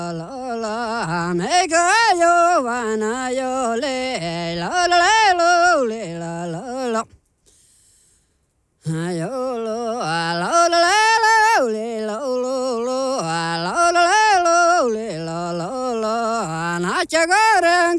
la la make a yo vana yo le la la la lo le la la la yo lo la la la le lo lo lo la la la lo le la la la na cha ga